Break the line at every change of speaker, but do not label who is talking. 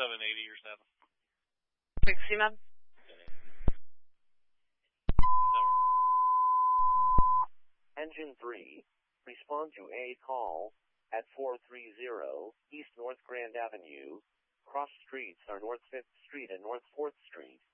780 or 7.
Trixie, ma'am.
Engine 3, respond to a call at 430 East North Grand Avenue. Cross streets are North 5th Street and North 4th Street.